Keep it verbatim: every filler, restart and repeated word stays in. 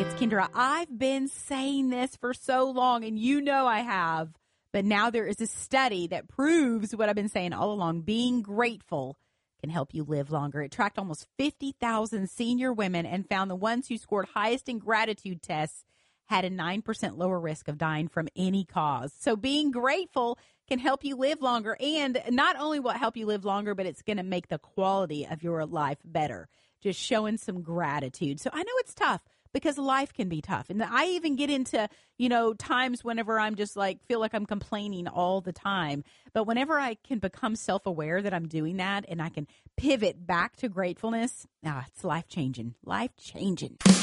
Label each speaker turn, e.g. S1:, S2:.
S1: it's Kendra. I've been saying this for so long, and you know I have, but now there is a study that proves what I've been saying all along. Being grateful can help you live longer. It tracked almost fifty thousand senior women and found the ones who scored highest in gratitude tests had a nine percent lower risk of dying from any cause. So being grateful can help you live longer, and not only will it help you live longer, but it's going to make the quality of your life better. Just showing some gratitude. So I know it's tough because life can be tough. And I even get into, you know, times whenever I'm just like, feel like I'm complaining all the time. But whenever I can become self-aware that I'm doing that and I can pivot back to gratefulness, ah, it's life-changing, life-changing.